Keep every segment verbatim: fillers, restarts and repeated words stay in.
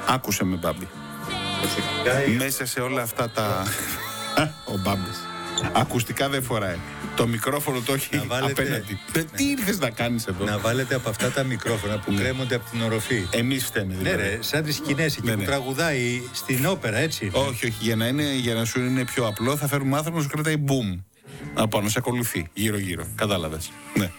Άκουσε με, Μπάμπη. Μέσα σε όλα αυτά τα... Ο Μπάμπης. Ακουστικά δεν φοράει. Το μικρόφωνο το έχει βάλετε... απέναντι. Τι ήρθες να κάνεις εδώ? Να βάλετε από αυτά τα μικρόφωνα που κρέμονται από την οροφή. Εμείς φταίμε δηλαδή. Ναι, ρε, σαν τις σκηνές εκεί ναι, που ναι. τραγουδάει στην όπερα, έτσι. Όχι, όχι. Για να, είναι, για να σου είναι πιο απλό, θα φέρουμε άνθρωπο να σου κρατάει boom. Από να σε ακολουθεί γύρω-γύρω. Κατάλαβες? Ναι.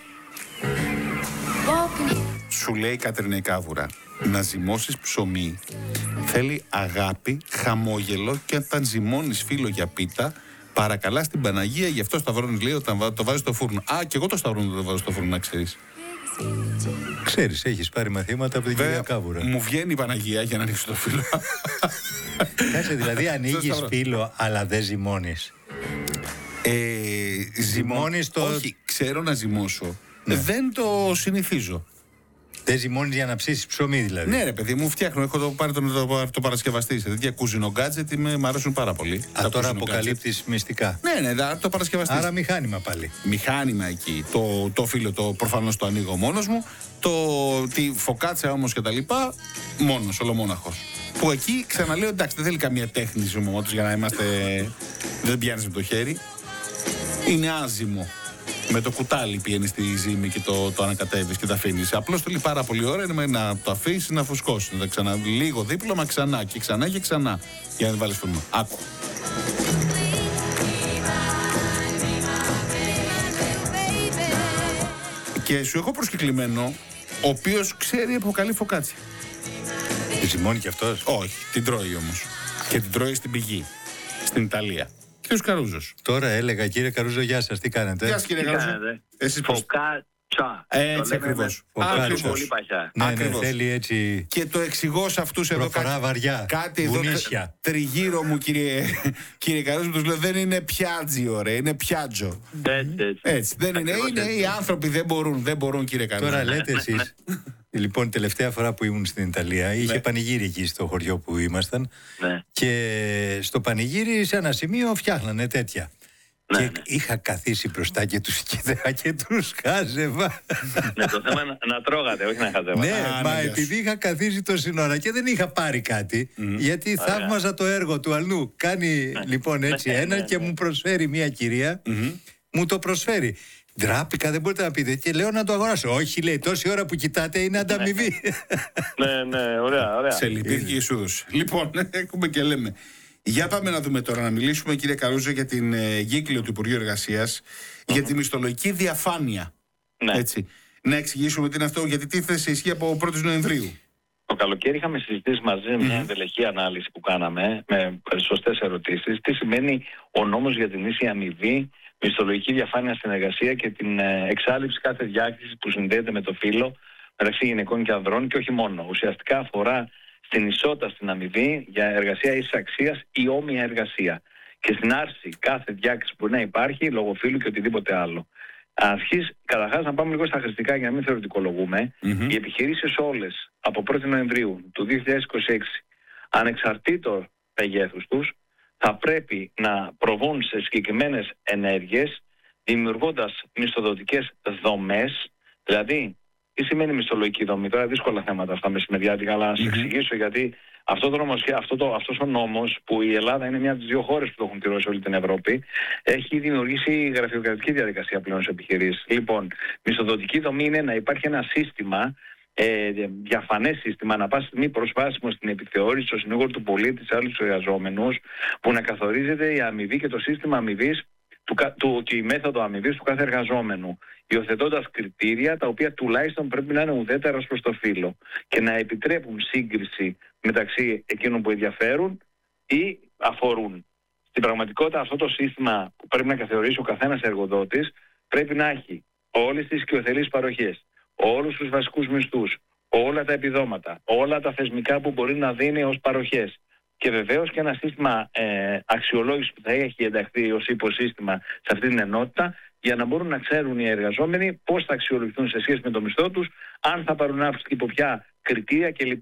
Σου λέει η Κατερίνα η Κάβουρα, να ζυμώσεις ψωμί θέλει αγάπη, χαμόγελο, και όταν ζυμώνεις φύλλο για πίτα, παρακαλά στην Παναγία, γι' αυτό σταυρώνεις, λέει, όταν το βάζεις στο φούρνο. Α, και εγώ το σταυρώνω, το βάζω στο φούρνο, να ξέρεις. Ξέρεις, έχεις πάρει μαθήματα από την Βέβαια, κυρία Κάβουρα. Μου βγαίνει η Παναγία για να ανοίξω το φύλλο. Κάτσε, δηλαδή ανοίγεις φύλλο, αλλά δεν ζυμώνεις. Ε, Ζυμώνεις το... Όχι, ξέρω να ζυμώσω. Ναι. Δεν το συνηθίζω. Δεν ζυμώνεις για να ψήσεις ψωμί, δηλαδή. Ναι, ρε παιδί μου, φτιάχνω. Έχω το, πάρει το, το, το παρασκευαστή σε τέτοια κουζινο γκάτζετ, μου αρέσουν πάρα πολύ. Α, τώρα αποκαλύπτεις μυστικά. Ναι, ναι, ναι, το παρασκευαστή. Άρα μηχάνημα πάλι. Μηχάνημα εκεί. Το, το φύλλο το προφανώς το ανοίγω μόνος μου. Το, τη φωκάτσα όμως και τα λοιπά, μόνος, ολομόναχος. Που εκεί ξαναλέω, εντάξει, δεν θέλει καμία τέχνη ζωμότος για να είμαστε. Δεν πιάνεις με το χέρι. Είναι άζυμο. Με το κουτάλι πηγαίνει στη ζύμη και το, το ανακατεύεις και τα αφήνεις. Απλώς θέλει πάρα πολύ ώρα είναι να το αφήσεις να φουσκώσει. Να ξανά, λίγο δίπλωμα, ξανά και ξανά και ξανά. Για να την βάλεις φούρνο. Άκου. Και σου έχω προσκεκλημένο, ο οποίος ξέρει από καλή φωκάτσια. Τη ζυμώνει κι αυτός? Όχι, την τρώει όμως. Και την τρώει στην πηγή. Στην Ιταλία. Κύριος Καρούζος. Τώρα έλεγα, κύριε Καρούζο, γεια σας, τι κάνετε? Γεια σας, κύριε Καρούζο. Εσείς πώς? Φωκάτσα. Έτσι ακριβώς. Ακριβώς. Πολύ παχιά. Ναι, ναι, Ακριβώς. θέλει έτσι. Και το εξηγώ σε αυτούς εδώ Προφορά κάτι, βαριά. κάτι εδώ Βουνίσια. τριγύρω μου, κύριε, κύριε Καρούζο, τους λέω δεν είναι πιάτζιο, ρε, είναι πιάτζο. Έτσι, έτσι. Έτσι, δεν είναι, Ακριβώς είναι, έτσι. οι άνθρωποι δεν μπορούν, δεν μπορούν, κύριε Καρούζο. Τώρα λέτε εσείς. Λοιπόν, τελευταία φορά που ήμουν στην Ιταλία, είχε Ναι. πανηγύρι εκεί στο χωριό που ήμασταν. Ναι. Και στο πανηγύρι, σε ένα σημείο, φτιάχνανε τέτοια. Ναι, Και ναι. είχα καθίσει μπροστά και τους κοίταγα και τους χάζευα. Ναι, το θέμα είναι να τρώγατε, όχι να χαζεύατε. Ναι, Α, μα ναι, γεια επειδή είχα καθίσει τόση ώρα και δεν είχα πάρει κάτι, γιατί Ωραία. θαύμαζα το έργο του αλλού. Κάνει λοιπόν έτσι Ναι, ένα ναι, και ναι. μου προσφέρει μια κυρία, μου το προσφέρει. Ντράπηκα, δεν μπορείτε να πείτε. Και λέω να το αγοράσω. Όχι, λέει, τόση ώρα που κοιτάτε είναι ανταμοιβή. Ναι, ναι, ωραία, ωραία. Σε λυπήθηκε η Σούδος. Λοιπόν, έχουμε και λέμε. Για πάμε να δούμε τώρα, να μιλήσουμε, κύριε Καρούζο, για την ε, εγκύκλιο του Υπουργείου Εργασίας, για τη μισθολογική διαφάνεια. Ναι. Έτσι. Να εξηγήσουμε τι είναι αυτό, γιατί τι θέση ισχύει από πρώτη Νοεμβρίου. Το καλοκαίρι είχαμε συζητήσει μαζί μια ενδελεχή ανάλυση που κάναμε με σωστές ερωτήσεις. Τι σημαίνει ο νόμος για την ίση αμοιβή, μισθολογική διαφάνεια στην εργασία και την ε, εξάλληψη κάθε διάκρισης που συνδέεται με το φύλο μεταξύ γυναικών και ανδρών, και όχι μόνο. Ουσιαστικά αφορά στην ισότητα στην αμοιβή για εργασία ίσης αξίας ή όμοια εργασία. Και στην άρση κάθε διάκριση που μπορεί να υπάρχει λόγω φύλου και οτιδήποτε άλλο. Αρχής, καταρχάς, να πάμε λίγο στα χρηστικά για να μην θεωρητικολογούμε. Mm-hmm. Οι επιχειρήσεις όλες από πρώτη Νοεμβρίου του δύο χιλιάδες είκοσι έξι, ανεξαρτήτως μεγέθους τους, θα πρέπει να προβούν σε συγκεκριμένες ενέργειες, δημιουργώντας μισθοδοτικές δομές. Δηλαδή, τι σημαίνει μισθολογική δομή? Τώρα δύσκολα θέματα αυτά μεσημεριάτικα, αλλά να σας εξηγήσω, γιατί αυτό το νομοσχέ, αυτό το, αυτός ο νόμος, που η Ελλάδα είναι μια από τις δύο χώρες που το έχουν κυρώσει όλη την Ευρώπη, έχει δημιουργήσει γραφειοκρατική διαδικασία πλέον σε επιχειρήσεις. Λοιπόν, μισθοδοτική δομή είναι να υπάρχει ένα σύστημα, ε, διαφανές σύστημα, ανά πάση στιγμή προσβάσιμο στην επιθεώρηση, στο συνήγορο του πολίτη, σε άλλους εργαζόμενους, που να καθορίζεται η αμοιβή και το σύστημα αμοιβής του, του, και η μέθοδο αμοιβής του κάθε εργαζόμενου, υιοθετώντας κριτήρια τα οποία τουλάχιστον πρέπει να είναι ουδέτερα ως προς το φύλο και να επιτρέπουν σύγκριση μεταξύ εκείνων που ενδιαφέρουν ή αφορούν. Στην πραγματικότητα, αυτό το σύστημα που πρέπει να καθορίσει ο καθένας εργοδότης πρέπει να έχει όλες τις οικειοθελείς παροχές, όλους τους βασικούς μισθούς, όλα τα επιδόματα, όλα τα θεσμικά που μπορεί να δίνει ως παροχές. Και βεβαίως και ένα σύστημα ε, αξιολόγησης που θα έχει ενταχθεί ως υποσύστημα σε αυτή την ενότητα, για να μπορούν να ξέρουν οι εργαζόμενοι πώς θα αξιολογηθούν σε σχέση με το μισθό τους, αν θα πάρουν αύξηση υπό ποια κριτήρια κλπ.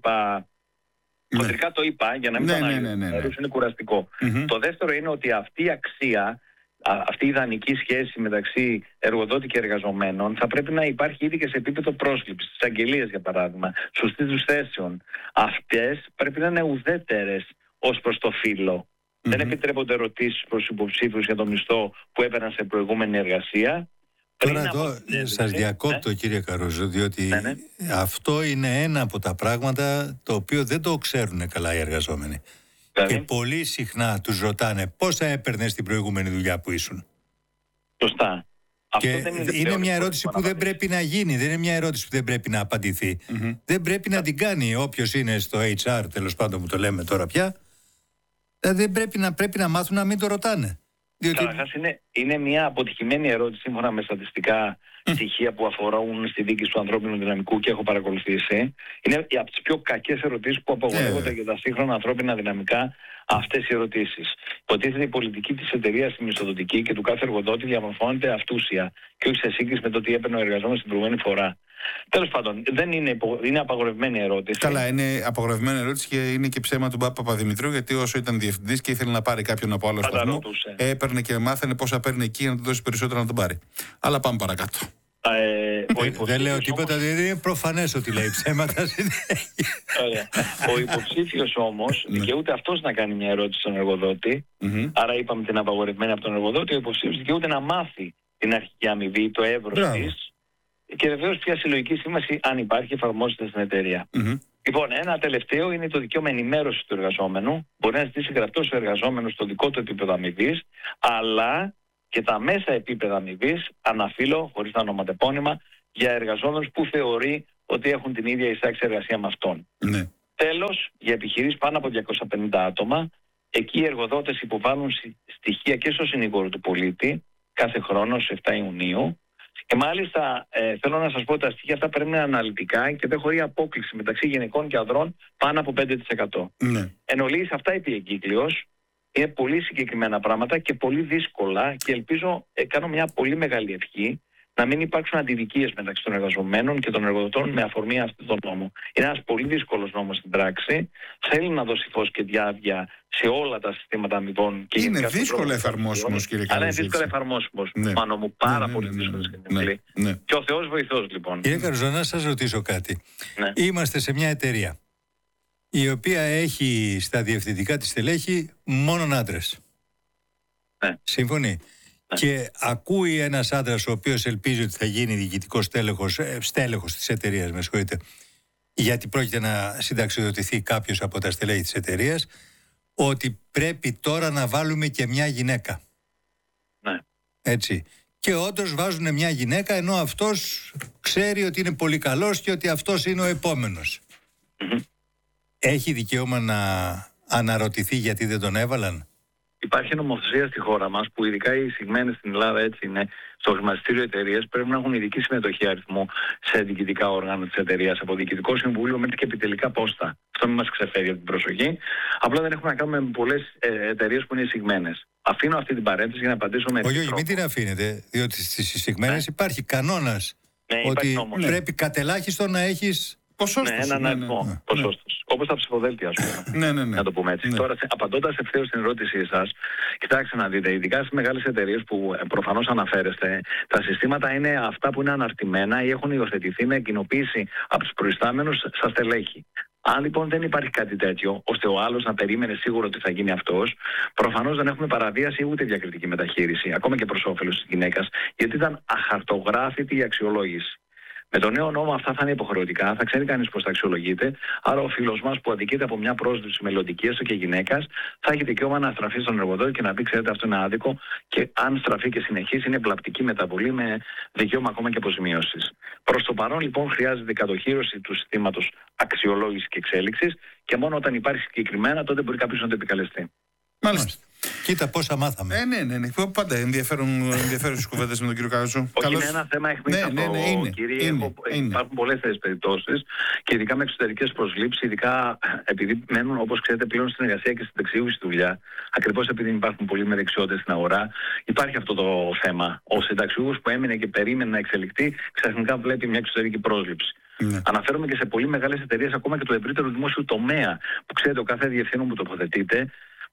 Ναι. Χοντρικά το είπα για να μην Ναι, το ναι, αναλύσω, ναι, ναι, ναι. είναι κουραστικό. Mm-hmm. Το δεύτερο είναι ότι αυτή η αξία αυτή η ιδανική σχέση μεταξύ εργοδότη και εργαζομένων θα πρέπει να υπάρχει ήδη και σε επίπεδο πρόσληψης, στις αγγελίες για παράδειγμα, στους τίτλους θέσεων. Αυτές πρέπει να είναι ουδέτερες ως προς το φύλο. Mm-hmm. Δεν επιτρέπονται ερωτήσεις προς υποψήφιους για το μισθό που έπαιρναν σε προηγούμενη εργασία. Τώρα εδώ σας διακόπτω, ναι, κύριε Καρούζο, διότι ναι, ναι. αυτό είναι ένα από τα πράγματα το οποίο δεν το ξέρουν καλά οι εργαζόμενοι. Δηλαδή. Και πολύ συχνά τους ρωτάνε πόσα έπαιρνες στην προηγούμενη δουλειά που ήσουν. Σωστά. Και αυτό δεν είναι, είναι μια ερώτηση που δεν πρέπει να γίνει, δεν είναι μια ερώτηση που δεν πρέπει να απαντηθεί. Mm-hmm. Δεν πρέπει να την κάνει όποιος είναι στο έιτς αρ, τέλος πάντων που το λέμε τώρα πια. Δεν πρέπει να, πρέπει να μάθουν να μην το ρωτάνε. Διότι... Καταρχάς είναι, είναι μια αποτυχημένη ερώτηση σύμφωνα με στατιστικά στοιχεία που αφορούν στη δίκηση του ανθρώπινου δυναμικού και έχω παρακολουθήσει. Είναι από τις πιο κακές ερωτήσεις που απαγορεύονται yeah. για τα σύγχρονα ανθρώπινα δυναμικά αυτές οι ερωτήσεις. Υποτίθεται η πολιτική της εταιρείας, η μισθοδοτική και του κάθε εργοδότη διαμορφώνεται αυτούσια και όχι σε σύγκριση με το τι έπαιρνε ο εργαζόμενος την προηγούμενη φορά. Τέλος πάντων, δεν είναι, υπο... είναι απαγορευμένη ερώτηση. Καλά, είναι απαγορευμένη ερώτηση και είναι και ψέμα του Μπάπα Παπαδημητρίου, γιατί όσο ήταν διευθυντής και ήθελε να πάρει κάποιον από άλλο σταθμό, έπαιρνε και μάθαινε πόσα παίρνει εκεί για να του δώσει περισσότερο να τον πάρει. Αλλά πάμε παρακάτω. Ε, δεν λέω τίποτα, όμως... δεν είναι προφανές ότι λέει ψέματα. Ο υποψήφιος όμως δικαιούται αυτός να κάνει μια ερώτηση στον εργοδότη. Mm-hmm. Άρα είπαμε την απαγορευμένη από τον εργοδότη. Ο υποψήφιος δικαιούται να μάθει την αρχική αμοιβή, το εύρος της. Και βεβαίως ποια συλλογική σύμβαση, αν υπάρχει, εφαρμόζεται στην εταιρεία. Mm-hmm. Λοιπόν, ένα τελευταίο είναι το δικαίωμα ενημέρωση του εργαζόμενου. Μπορεί να ζητήσει γραπτός ο εργαζόμενος στο δικό του επίπεδο αμοιβής, αλλά και τα μέσα επίπεδα αμοιβής, αναφύλω, χωρίς τα ονοματεπώνυμα, για εργαζόμενους που θεωρεί ότι έχουν την ίδια εισάξη εργασία με αυτόν. Mm-hmm. Τέλος, για επιχειρήσεις πάνω από διακόσια πενήντα άτομα, εκεί οι εργοδότες υποβάλλουν στοιχεία και στο συνήγορο του πολίτη κάθε χρόνο, στις επτά Ιουνίου. Και μάλιστα ε, θέλω να σας πω ότι τα στοιχεία αυτά πρέπει να είναι αναλυτικά και δεν χωρεί απόκλιση μεταξύ γυναικών και ανδρών πάνω από πέντε τοις εκατό. Ναι. Εν ολίγης αυτά επί εγκύκλειος είναι πολύ συγκεκριμένα πράγματα και πολύ δύσκολα και ελπίζω, ε, κάνω μια πολύ μεγάλη ευχή, να μην υπάρξουν αντιδικίες μεταξύ των εργαζομένων και των εργοδοτών με αφορμή αυτόν τον νόμο. Είναι ένας πολύ δύσκολος νόμος στην πράξη. Θέλει να δώσει φως και διάβια σε όλα τα συστήματα αμοιβών. Και είναι δύσκολο εφαρμόσιμος, κύριε Καρούζο. Αλλά είναι δύσκολο εφαρμόσιμος. Ναι. Μάνο μου, πάρα ναι, πολύ ναι, δύσκολο. Ναι, ναι, ναι. Και ο Θεός βοηθός, λοιπόν. Κύριε Καρούζο, να σας ρωτήσω κάτι. Ναι. Είμαστε σε μια εταιρεία η οποία έχει στα διευθυντικά της στελέχη μόνον άντρες. Ναι. Σύμφωνοι. Ναι. Και ακούει ένας άντρας ο οποίος ελπίζει ότι θα γίνει διοικητικός στέλεχος, στέλεχος της εταιρείας, με συγχωρείτε, γιατί πρόκειται να συνταξιοδοτηθεί κάποιος από τα στελέχη της εταιρείας, ότι πρέπει τώρα να βάλουμε και μια γυναίκα. Ναι. Έτσι. Και όντως βάζουν μια γυναίκα, ενώ αυτός ξέρει ότι είναι πολύ καλός και ότι αυτός είναι ο επόμενος. Mm-hmm. Έχει δικαίωμα να αναρωτηθεί γιατί δεν τον έβαλαν? Υπάρχει νομοθεσία στη χώρα μας που ειδικά οι εισηγμένες στην Ελλάδα, έτσι είναι, στο χρηματιστήριο εταιρείας πρέπει να έχουν ειδική συμμετοχή αριθμού σε διοικητικά όργανα της εταιρείας, από διοικητικό συμβούλιο μέχρι και επιτελικά πόστα. Αυτό μην μας ξεφεύγει από την προσοχή. Απλά δεν έχουμε να κάνουμε με πολλές ε, εταιρείες που είναι εισηγμένες. Αφήνω αυτή την παρένθεση για να απαντήσω με. Όχι, όχι, μην την αφήνετε, διότι στις εισηγμένες ναι. υπάρχει κανόνας ναι, ότι υπάρχει πρέπει κατελάχιστον να έχεις. Ναι, έναν αριθμό ναι, ναι, ποσόστος. Ναι. Όπως τα ψηφοδέλτια, ας πούμε. ναι, ναι, ναι. Να το πούμε έτσι. Ναι. Τώρα, απαντώντας ευθέως στην ερώτησή σας, κοιτάξτε να δείτε, ειδικά στις μεγάλες εταιρείες που προφανώς αναφέρεστε, τα συστήματα είναι αυτά που είναι αναρτημένα ή έχουν υιοθετηθεί με κοινοποίηση από τους προϊστάμενους στα στελέχη. Αν λοιπόν δεν υπάρχει κάτι τέτοιο, ώστε ο άλλος να περίμενε σίγουρο ότι θα γίνει αυτός, προφανώς δεν έχουμε παραβίαση ούτε διακριτική μεταχείριση, ακόμα και προς όφελος της γυναίκας, γιατί ήταν αχαρτογράφητη η αξιολόγηση. Με τον νέο νόμο αυτά θα είναι υποχρεωτικά, θα ξέρει κανείς πώς θα αξιολογείται. Άρα ο φίλος μας που αδικείται από μια πρόσληψη μελλοντική, έστω και γυναίκας, θα έχει δικαίωμα να στραφεί στον εργοδότη και να πει: ξέρετε, αυτό είναι άδικο. Και αν στραφεί και συνεχίσει, είναι βλαπτική μεταβολή με δικαίωμα ακόμα και αποζημίωσης. Προς το παρόν, λοιπόν, χρειάζεται κατοχύρωση του συστήματος αξιολόγησης και εξέλιξης και μόνο όταν υπάρχει συγκεκριμένα, τότε μπορεί κάποιος να το επικαλεστεί. Μάλιστα. Κοίτα πόσα μάθαμε. Ε, ναι, ναι, ναι. Πάντα ενδιαφέρουσες κουβέντες με τον κύριο Καρούζο. Όχι, Καλώς... είναι ένα θέμα αιχμής αυτό, ναι, ναι, ναι, είναι, κύριε. Είναι, έχω, είναι. Υπάρχουν πολλές τέτοιες περιπτώσεις και ειδικά με εξωτερικές προσλήψεις, ειδικά επειδή μένουν, όπως ξέρετε, πλέον στην εργασία και στην δεξιούχη δουλειά, ακριβώς επειδή υπάρχουν πολλοί με δεξιότητες στην αγορά, υπάρχει αυτό το θέμα. Ο συνταξιούχος που έμεινε και περίμενε να εξελιχθεί, ξαφνικά βλέπει μια εξωτερική πρόσληψη. Ναι. Αναφέρομαι και σε πολύ μεγάλες εταιρείες, ακόμα και του ευρύτερου δημόσιου τομέα, που ξέρετε, ο κάθε διευθύνων που τοποθετείται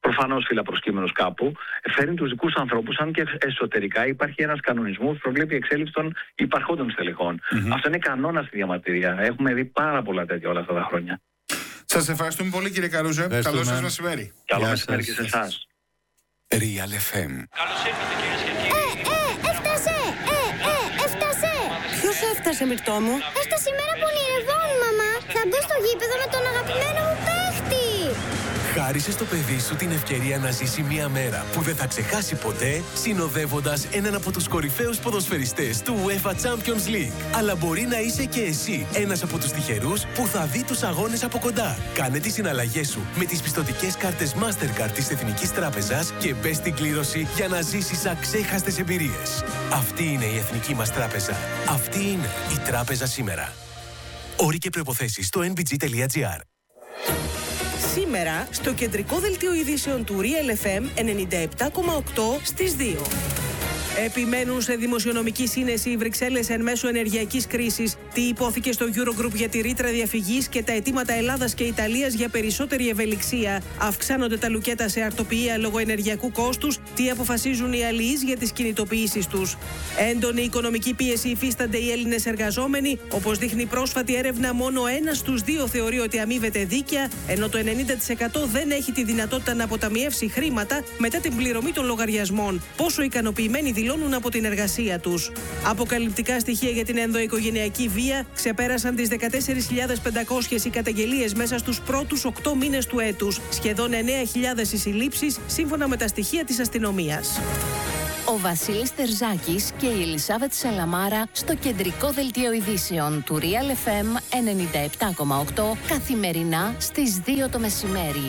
προφανώς φυλαπροσκύμενος κάπου, φέρνει τους δικούς ανθρώπους, αν και εσωτερικά υπάρχει ένας κανονισμός που προβλέπει εξέλιξη των υπαρχόντων στελεχών. Mm-hmm. Αυτό είναι κανόνα στη διαμαρτυρία. Έχουμε δει πάρα πολλά τέτοια όλα αυτά τα χρόνια. Σας ευχαριστούμε πολύ, κύριε Καρούζε. Καλό σας μεσημέρι. Καλό μεσημέρι και σε εσάς. Real εφ εμ. Καλώς ήρθατε, κυρίες και κύριοι. Ε, ε, έφτασε! Ε, ε, έφτασε! Ποιος έφτασε, Μυρτώ μου? Έφτασε η μέρα που ονειρευόμουν, μαμά. Θα μπω στο γήπεδο με τον αγαπημένο μου παίχτη. Χάρισε στο παιδί σου την ευκαιρία να ζήσει μια μέρα που δεν θα ξεχάσει ποτέ, συνοδεύοντας έναν από τους κορυφαίους ποδοσφαιριστές του UEFA Champions League. Αλλά μπορεί να είσαι και εσύ ένας από τους τυχερούς που θα δει τους αγώνες από κοντά. Κάνε τις συναλλαγές σου με τις πιστωτικές κάρτες Mastercard της Εθνικής Τράπεζας και μπες στην κλήρωση για να ζήσεις αξέχαστες εμπειρίες. Αυτή είναι η Εθνική μας Τράπεζα. Αυτή είναι η Τράπεζα σήμερα. Όροι και προϋποθέσεις στο εν μπι τζι τελεία τζι άρ. Σήμερα, στο κεντρικό δελτίο ειδήσεων του Real εφ εμ ενενήντα επτά κόμμα οκτώ στις δύο. Επιμένουν σε δημοσιονομική σύνεση οι Βρυξέλλες εν μέσω ενεργειακής κρίσης. Τι υπόθηκε στο Eurogroup για τη ρήτρα διαφυγής και τα αιτήματα Ελλάδας και Ιταλίας για περισσότερη ευελιξία. Αυξάνονται τα λουκέτα σε αρτοποιία λόγω ενεργειακού κόστους. Τι αποφασίζουν οι αλληλείς για τις κινητοποιήσεις τους. Έντονη οικονομική πίεση υφίστανται οι Έλληνες εργαζόμενοι. Όπως δείχνει πρόσφατη έρευνα, μόνο ένας στους δύο θεωρεί ότι αμείβεται δίκαια, ενώ το ενενήντα τοις εκατό δεν έχει τη δυνατότητα να αποταμιεύσει χρήματα μετά την πληρωμή των λογαριασμών. Πόσο ικανοποιημένοι δηλώνουν από την εργασία τους. Αποκαλυπτικά στοιχεία για την ενδοοικογενειακή βία ξεπέρασαν τις δεκατέσσερις χιλιάδες πεντακόσιες οι καταγγελίες μέσα στους πρώτους οκτώ μήνες του έτους. Σχεδόν εννέα χιλιάδες οι συλλήψεις, σύμφωνα με τα στοιχεία της αστυνομίας. Ο Βασίλης Τερζάκης και η Ελισάβετ Σαλαμάρα στο κεντρικό δελτίο ειδήσεων του Real εφ εμ ενενήντα επτά κόμμα οκτώ καθημερινά στις δύο το μεσημέρι.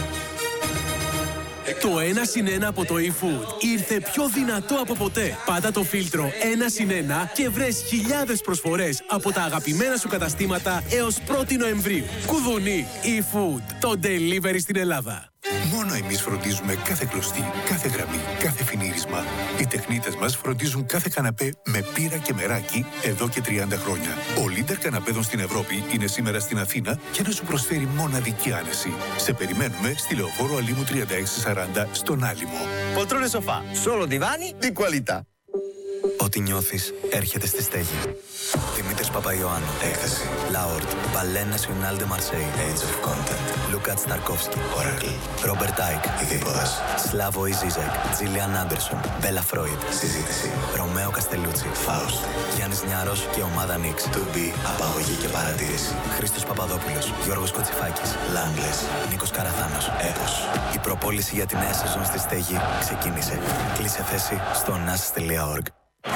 Το ένα συν ένα από το eFood ήρθε πιο δυνατό από ποτέ. Πάτα το φίλτρο ένα συν ένα και βρες χιλιάδες προσφορές από τα αγαπημένα σου καταστήματα έως πρώτη Νοεμβρίου. Κουδουνί, eFood, το delivery στην Ελλάδα. Μόνο εμείς φροντίζουμε κάθε κλωστή, κάθε γραμμή, κάθε φινίρισμα. Οι τεχνίτες μας φροντίζουν κάθε καναπέ με πύρα και μεράκι εδώ και τριάντα χρόνια. Ο leader καναπέδων στην Ευρώπη είναι σήμερα στην Αθήνα για να σου προσφέρει μοναδική άνεση. Σε περιμένουμε στη Λεωφόρο Αλήμου τριάντα έξι σαράντα στον Άλυμο. Poltrone sofà, solo divani di qualità. Ό,τι νιώθεις έρχεται στη στέγη. Δημήτρης Παπαϊωάννου. Έκθεση. Λαόρτ. Ballet National de Marseille. Age of Content. Λούκα Σταρκόφσκι. Oracle. Ρόμπερτ Άικ. Ειδίποδας. Σλάβο Ιζίζεκ. Τζίλιαν Άντερσον. Μπέλα Φρόιντ. Συζήτηση. Ρωμαίο Καστελούτσι. Φάουστ. Γιάννης Νιάρος και ομάδα Νίξ. To be. Απαγωγή και παρατήρηση. Χρήστος Παπαδόπουλος. Γιώργος Κοτσιφάκης. Λάγκλες. Νίκος Καραθάνος. Έπος. Η προπόληση για τη νέα σεζόν στη στέγη ξεκίνησε. Κλείσε θέση στο nas τελεία org.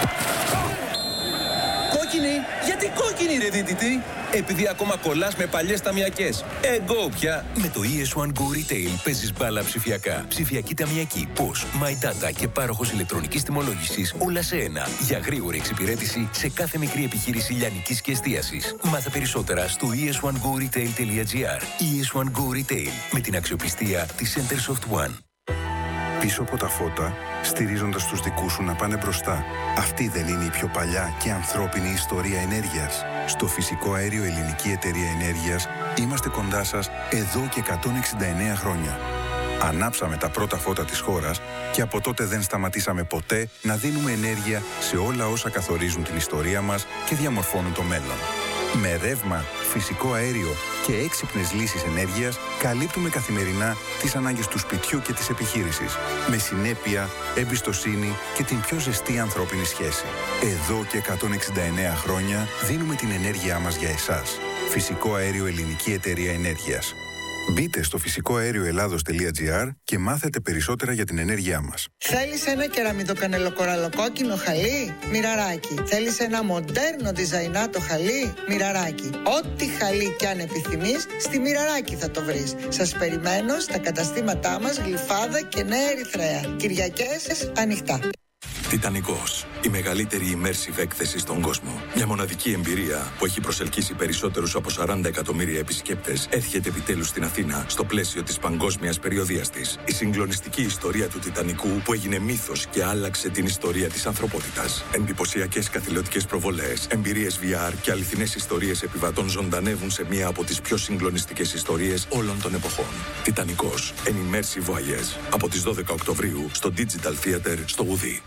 Κόκκινη! Γιατί κόκκινη ρε δίτητη! Επειδή ακόμα κολλάς με παλιές ταμιακές. Εγώ πια! Με το ι ες ουάν Go Retail παίζεις μπάλα ψηφιακά. Ψηφιακή ταμιακή, Posh, My Data και πάροχος ηλεκτρονικής τιμολόγησης όλα σε ένα. Για γρήγορη εξυπηρέτηση σε κάθε μικρή επιχείρηση λιανικής και εστίασης. Μάθε περισσότερα στο ι ες ουάν go retail τελεία τζι άρ. ι ες ουάν Go Retail με την αξιοπιστία της Centersoft One. Πίσω από τα φώτα, στηρίζοντας τους δικούς σου να πάνε μπροστά. Αυτή δεν είναι η πιο παλιά και ανθρώπινη ιστορία ενέργειας? Στο Φυσικό Αέριο Ελληνική Εταιρεία Ενέργειας είμαστε κοντά σας εδώ και εκατόν εξήντα εννέα χρόνια. Ανάψαμε τα πρώτα φώτα της χώρας και από τότε δεν σταματήσαμε ποτέ να δίνουμε ενέργεια σε όλα όσα καθορίζουν την ιστορία μας και διαμορφώνουν το μέλλον. Με ρεύμα, φυσικό αέριο και έξυπνες λύσεις ενέργειας καλύπτουμε καθημερινά τις ανάγκες του σπιτιού και της επιχείρησης. Με συνέπεια, εμπιστοσύνη και την πιο ζεστή ανθρώπινη σχέση. Εδώ και εκατόν εξήντα εννέα χρόνια δίνουμε την ενέργειά μας για εσάς. Φυσικό Αέριο Ελληνική Εταιρεία Ενέργειας. Μπείτε στο φυσικό αέριο ελλάδος τελεία τζι άρ και μάθετε περισσότερα για την ενέργειά μας. Θέλεις ένα κεραμιδοκανελοκοραλοκόκκινο χαλί? Μοιραράκι. Θέλεις ένα μοντέρνο διζαϊνάτο χαλί? Μοιραράκι. Ό,τι χαλί κι αν επιθυμείς, στη Μοιραράκι θα το βρεις. Σας περιμένω στα καταστήματά μας Γλυφάδα και Νέα Ερυθρέα. Κυριακές ανοιχτά. Τιτανικός. Η μεγαλύτερη immersive έκθεση στον κόσμο. Μια μοναδική εμπειρία που έχει προσελκύσει περισσότερους από σαράντα εκατομμύρια επισκέπτες έρχεται επιτέλους στην Αθήνα στο πλαίσιο της παγκόσμιας περιοδείας της. Η συγκλονιστική ιστορία του Τιτανικού που έγινε μύθος και άλλαξε την ιστορία της ανθρωπότητας. Εντυπωσιακές καθηλωτικές προβολές, εμπειρίες βι αρ και αληθινές ιστορίες επιβατών ζωντανεύουν σε μία από τις πιο συγκλονιστικές ιστορίες όλων των εποχών. Τιτανικός. An immersive voyage. Από τις δώδεκα Οκτωβρίου στο Digital Theater στο Ουδί.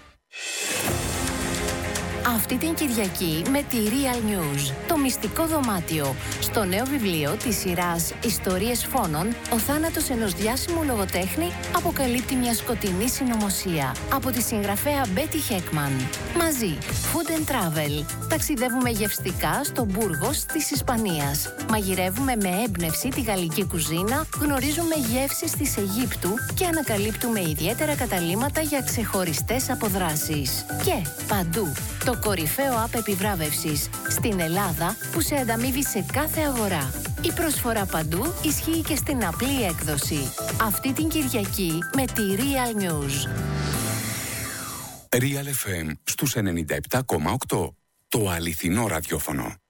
Αυτή την Κυριακή με τη Real News, το μυστικό δωμάτιο. Στο νέο βιβλίο της σειράς «Ιστορίες φόνων», ο θάνατος ενός διάσημου λογοτέχνη αποκαλύπτει μια σκοτεινή συνωμοσία. Από τη συγγραφέα Μπέτι Χέκμαν. Μαζί, Food and Travel. Ταξιδεύουμε γευστικά στο Μπούργος της Ισπανίας. Μαγειρεύουμε με έμπνευση τη γαλλική κουζίνα, γνωρίζουμε γεύσεις της Αιγύπτου και ανακαλύπτουμε ιδιαίτερα καταλύματα για ξεχωριστές αποδράσεις. Και παντού, το κορυφαίο app επιβράβευσης στην Ελλάδα που σε ανταμείβει σε κάθε αγορά. Η προσφορά παντού ισχύει και στην απλή έκδοση. Αυτή την Κυριακή με τη Real News. Real εφ εμ στους ενενήντα επτά κόμμα οκτώ. Το αληθινό ραδιόφωνο.